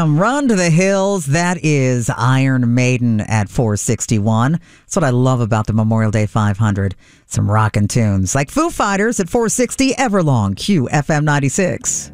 a.m. Run to the Hills. That is Iron Maiden at 461. That's what I love about the Memorial Day 500. Some rockin' tunes like Foo Fighters at 460, Everlong, QFM 96.